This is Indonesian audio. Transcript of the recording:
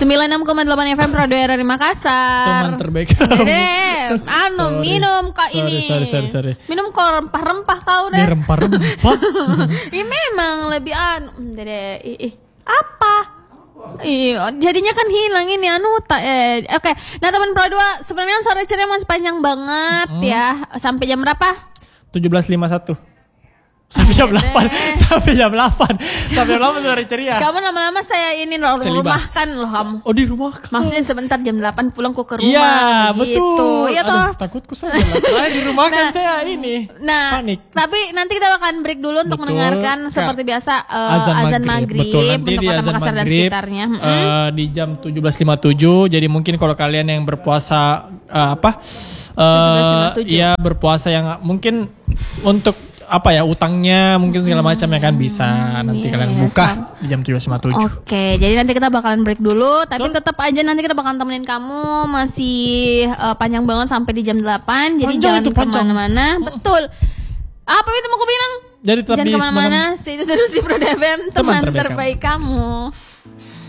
96,8 FM Pro Daerah di Makassar. Teman terbaik. Minum kok ini. Sorry. Minum kok rempah-rempah kau deh. Ini rempah-rempah. Ini memang lebih apa? Jadinya kan hilang ini Oke. Nah teman Pro 2, sebenarnya sore ceria masih panjang banget ya. Sampai jam berapa? 17.51. Sampai jam 8. Sampai jam 8 sore ceria. Kamu lama-lama saya ini rumahkan loh kamu. Oh, di rumah. Maksudnya sebentar jam 8 pulang ke rumah. Iya, gitu. betul. Iya toh. Takutku saja lah. Di rumah kan saya ini. Panik. Tapi nanti kita akan break dulu untuk mendengarkan seperti biasa azan maghrib. Betul, nanti untuk di Kota azan Makassar dan maghrib sekitarnya. Di jam 17.57. Jadi mungkin kalau kalian yang berpuasa 17.57. ya berpuasa yang mungkin untuk utangnya mungkin segala macam ya kan bisa nanti kalian buka di jam 17.57. Oke, jadi nanti kita bakalan break dulu, tapi tetap aja nanti kita bakalan temenin kamu masih panjang banget sampai di jam 8. Jadi jangan kemana-mana. Betul. Apa itu mau aku bilang? Jadi tetap jangan kemana-mana. Itu terus di Pro FM, teman terbaik kamu.